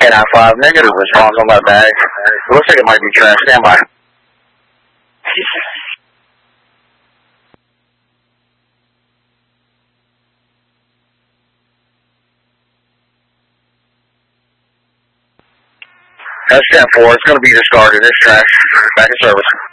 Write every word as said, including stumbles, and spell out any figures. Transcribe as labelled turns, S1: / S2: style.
S1: eight nine five, negative response on my bag. It looks like it might be trash. Stand by. That's ten four. It's going to be discarded. It's trash. Back in service.